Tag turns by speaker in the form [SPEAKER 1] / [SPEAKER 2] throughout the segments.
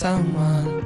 [SPEAKER 1] someone.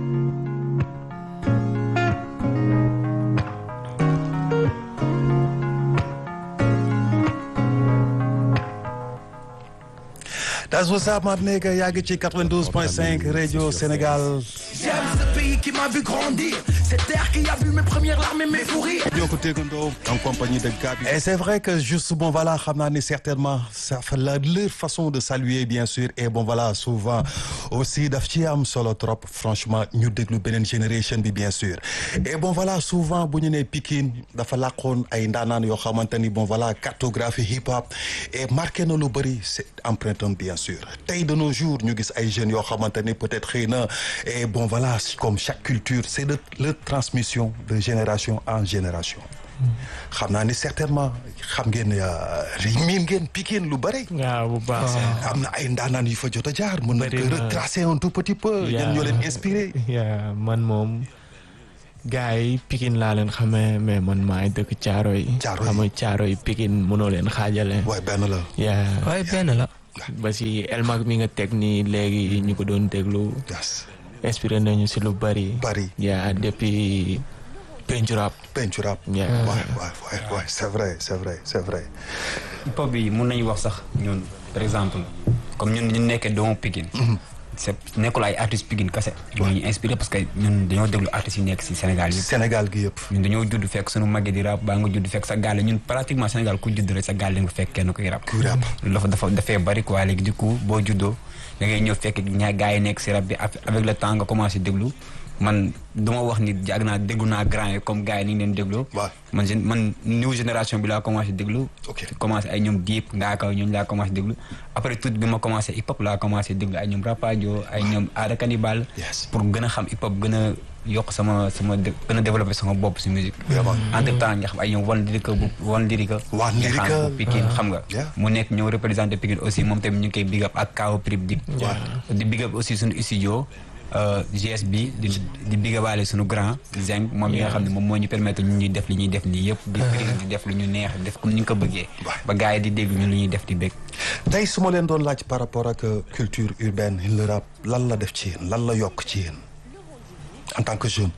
[SPEAKER 2] That's what's up, my nigga. yaa ngi ci 92.5 Radio Sénégal.
[SPEAKER 3] J'aime ce pays qui m'a vu grandir, cette terre qui a vu mes premières larmes et mes fous rires.
[SPEAKER 2] ñoo ko déggandoo en compagnie de Gabi. Et c'est vrai que juste bon voilà xam naa ni certainement ça fait leur façon de saluer bien sûr et bon voilà souvent aussi daf ci am solo trop franchement ñu déglu beneen génération bi bien sûr. Et bon voilà souvent bu ñu nee Pikine dafa làqoon ay ndaanaan yoo xamante ni bon voilà cartographie hip hop et marqué na lu bëri c'est empruntam bien sûr. Tey de nos jours ñu gis ay jeunes yoo xamante ni peut-être xëy na et bon voilà comme chaque culture c'est de leur transmission de génération en génération. xam naa ni certainement xam ngeen miin ngeen Pikine lu bëri.
[SPEAKER 4] waaw bu baax
[SPEAKER 2] am na ay ndaanaan yu fa jot a jaar. mën nañu ko retracer un tout petit peu. ñan ñoo leen inspiré.
[SPEAKER 4] man moom gars yi Pikine laa leen xamee mais man maay dëkk Caaroy.
[SPEAKER 2] Caaroy
[SPEAKER 4] xam nga Caaroy Pikine mënoo leen xaajale.
[SPEAKER 2] waay benn la.
[SPEAKER 1] waaye benn la.
[SPEAKER 4] ba si Elmag mi nga teg nii léegi ñu ko doon déglu. inspiré nañu si lu bëri. depuis. Pencu rap. Ouais, c'est vrai.
[SPEAKER 5] hip hop bi mun nañu wax sax ñun par exemple comme ñun ñu nekkee doomu Pikine. c'est nekkul ay artistes Pikine kese. ñoo ñu inspiré parce que ñun dañoo déglu artistes yi nekk si Sénégal yëpp.
[SPEAKER 2] Sénégal gi yëpp.
[SPEAKER 5] ñun dañoo judd fekk sunu mag yi di rap baa nga judd fekk sa gaale ñun pratiquement Sénégal ku judd rek sa gaale nga fekk kenn kuy rap. dafay bari quoi léegi du coup boo juddoo da ngay ñëw fekk gaa yi nekk si rap bi avec le temps nga commencé déglu. man duma wax ni jàng naa déglu naa grand yi comme gars yi ni ñu leen dégloo. man new génération bi laa commencé déglu. commencé ay ñoom Deep ngaa kaw ñooñu laa commencé déglu. après tout bi ma commencé hip hop laa commencé déglu ay ñoom Rapadio ay ñoom Aada Cannibal. pour gën a xam hip hop gën a yokk sama gën a développé sama bopp si musique. entre temps nga xam ay ñoom One Lyrica. Pikine xam nga. mu nekk ñëw représenté Pikine aussi moom tamit ñu ngi koy big up ak Kao Prip Dip. di big up aussi suñu studio. GS bi di bigabaale suñu grand Zeng moom yi nga xam ne moom moo ñu permettre ñu ñuy def li ñuy def nii yëpp di def lu ñu neex def comme ni ñu ko bëggee ba gars yi di dégg ñu lu ñuy def di bëgg.
[SPEAKER 2] Tey su ma leen doon laaj par rapport ak culture urbaine le rap lan la def ci yéen lan la yokk ci yéen en tant que jeune.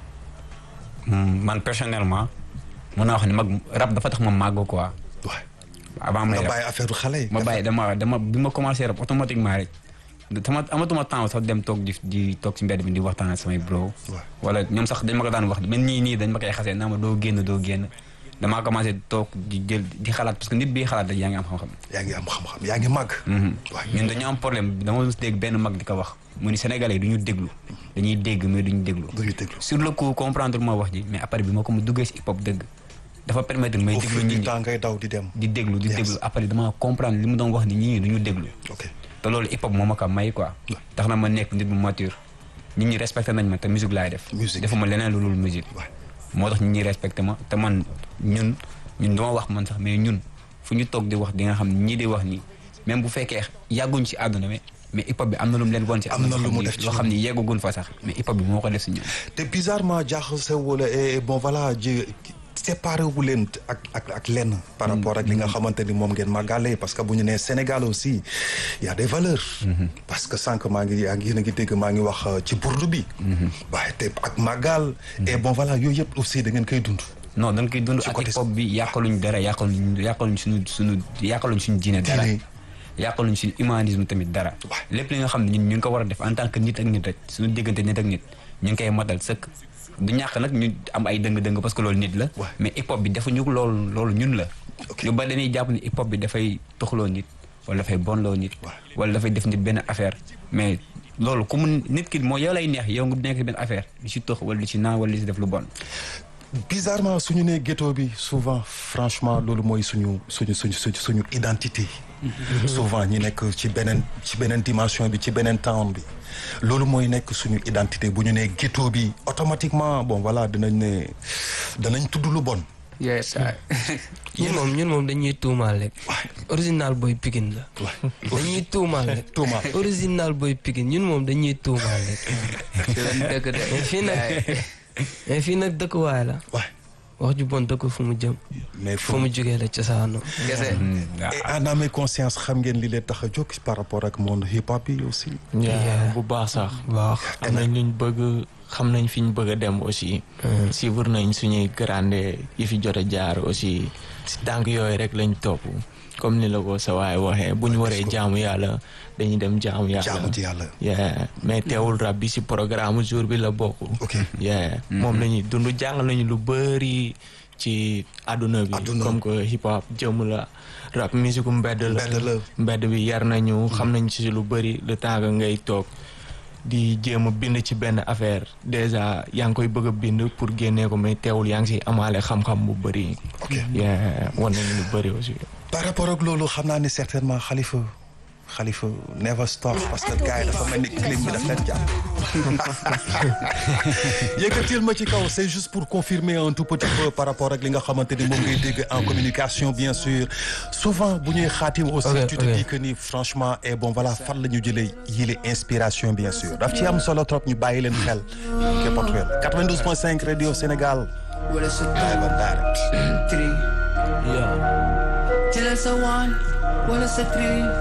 [SPEAKER 5] Man personnellement mun naa wax ne mag rap dafa tax ma màgg quoi. avant may rap
[SPEAKER 2] nga bàyyi affaire xale yi.
[SPEAKER 5] ma bàyyi dama bi ma commencé rap automatiquement rek. amatuma temps sax dem toog di toog ci mbedd mi di waxtaan ak samay bro. wala ñoom sax dañ ma ko daan wax man nii dañ ma koy xasee naa ma doo génn damaa commencé toog di xalaat parce que nit bi xalaat rek yaa ngi am xam-xam.
[SPEAKER 2] yaa ngi màgg.
[SPEAKER 5] ñun dañu am problème dama mos dégg benn mag di ko wax mu ni Sénégalais yi du ñu déglu dañuy dégg mais duñu déglu. sur le coup comprendre ma wax ji mais après bi ma ko mu duggee si hip hop dëgg dafa permettre may déglu nit ñi
[SPEAKER 2] ngay daw di dem.
[SPEAKER 5] di déglu après dama comprendre li mu doon wax ni ñii duñu déglu. te loolu hip hop moo ma ko may quoi. tax na ma nekk nit bu mature. nit ñi respecté nañ ma te musique laay def. defuma leneen lu dul musique. moo tax nit ñi respecté ma te man ñun duma wax man sax mais ñun fu ñu toog di wax di nga xam ne ñii di wax nii même bu fekkee yàgguñ ci àdduna mais hip hop bi am na lu mu leen woon ci.
[SPEAKER 2] am na lu mu def ci
[SPEAKER 5] loo xam ne yeggaguñ fa sax mais hip hop bi moo ko def si ñun.
[SPEAKER 2] te bizarrement jaaxase wala et bon voilà séparé wu leen ak lenn par rapport ak li nga xamante ni moom ngeen màggalee parce que bu ñu nee Sénégal aussi y a des valeurs. parce que sànq yéen a ngi dégg maa ngi wax ci burdu bi. waaye te ak màggal. et bon voilà yooyu yëpp aussi da ngeen koy dund.
[SPEAKER 5] non dañ koy dund ak hip hop bi yàqaluñ dara yàqaluñ suñu diine dara. yàqaluñ suñu humanisme tamit dara. lépp li nga xam ne ñun ñu ngi ko war a def en tant que nit ak nit rek suñu diggante nit ak nit ñu ngi koy matal sëkk. du ñàkk nag ñu am ay dëng-dëng parce que loolu nit la. mais hip hop bi defuñu loolu ñun la. ñu ba dañuy jàpp ni hip hop bi dafay toxloo nit wala dafay bonloo nit. wala dafay def nit benn affaire mais loolu ku mu nit ki moo yow lay neex yow nga nekk benn affaire di si tox wala di si naan wala di si def lu bon.
[SPEAKER 2] bizarrement suñu nee ghetto bi souvent franchement loolu mooy suñu identité. souvent ñi nekk ci beneen dimension bi ci beneen temps bi. loolu mooy nekk suñu identité bu ñu nee ghetto bi automatiquement bon voilà danañ tudd lu bon.
[SPEAKER 1] yes ñun moom dañuy tuumaal rek. original boy Pikine la. dañuy tuumaal rek. original boy Pikine ñun moom dañuy tuumaal rek. dëkk de mais fii nag dëkkuwaay la. wax ju bon dëkk fu mu jëm.
[SPEAKER 2] mais
[SPEAKER 1] fu mu jógee la cosaano.
[SPEAKER 2] et en âme et conscience xam ngeen li leen tax a jóg par rapport ak monde hip hop yi aussi.
[SPEAKER 4] bu baax sax.
[SPEAKER 1] waaw
[SPEAKER 4] am nañ luñ bëgg xam nañ fi ñu bëgg a dem aussi. suivre nañ suñuy grande yi fi jot a jaar aussi si tànk yooyu rek lañ topp comme ni la ko sa waay waxee bu ñu waree jaamu yàlla dañuy dem jaamu yàlla. mais teewul rap bi si programme jour bi la bokk. moom lañuy dund jàngal nañu lu bëri ci àdduna bi. comme que hip hop jëm la rap musique mbedd la. mbedd bi yar nañu xam nañ ci lu bëri le temps que ngay toog di jéem a bind ci benn affaire déjà yaa ngi koy bëgg a bind pour génnee ko mais teewul yaa ngi si amaale xam-xam bu bëri. wan nañu lu bëri aussi.
[SPEAKER 2] par rapport ak loolu xam naa ne certainement Khalifa never stop parce que gars yi dafa mel ni clim bi daf leen jàpp. yëkkatil ma ci kaw c'est juste pour confirmer un tout petit peu par rapport ak li nga xamante ni moom ngay dégg en communication bien sûr souvent bu ñuy xaatim aussi tu te dis que ni franchement et bon voilà fan la ñu jëlee yile inspiration bien sûr daf ci am solo trop ñu bàyyi leen xel Kepatrel 92.5 Radio Sénégal.
[SPEAKER 3] Till it's a one, well it's a three.